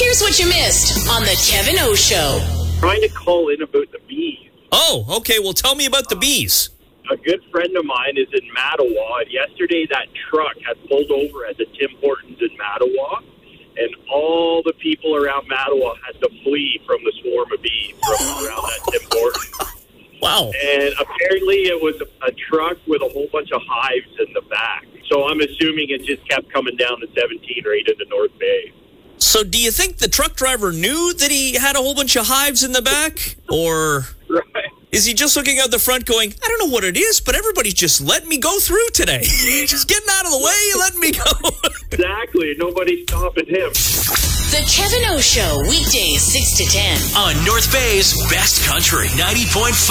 Here's what you missed on the Kevin O Show. Trying to call in about the bees. Oh, okay. Well, tell me about the bees. A good friend of mine is in Mattawa, and yesterday that truck had pulled over at the Tim Hortons in Mattawa, and all the people around Mattawa had to flee from the swarm of bees from around that Tim Hortons. Wow. And apparently it was a truck with a whole bunch of hives in the back. So I'm assuming it just kept coming down to 17 right into North Bay. So do you think the truck driver knew that he had a whole bunch of hives in the back? Or Right. is he just looking out the front going, I don't know what it is, but everybody's just letting me go through today. Just getting out of the way, letting me go. Exactly. Nobody's stopping him. The Kevin O Show, weekdays 6 to 10. On North Bay's Best Country 90.5.